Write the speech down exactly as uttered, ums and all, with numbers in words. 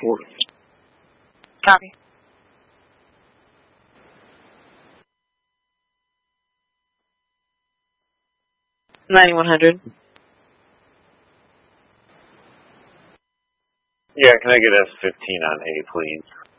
four. Copy. ninety-one hundred. Yeah, can I get S fifteen on A, please?